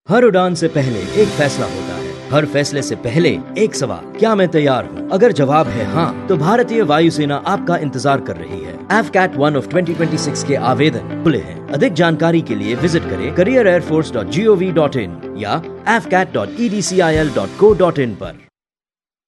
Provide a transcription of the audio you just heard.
हर उड़ान से पहले एक फैसला होता है, हर फैसले से पहले एक सवाल, क्या मैं तैयार हूँ? अगर जवाब है हाँ, तो भारतीय वायुसेना आपका इंतजार कर रही है। AFCAT 1 of 2026 के आवेदन खुले हैं। अधिक जानकारी के लिए विजिट करें careerairforce.gov.in या afcat.edcil.co.in पर।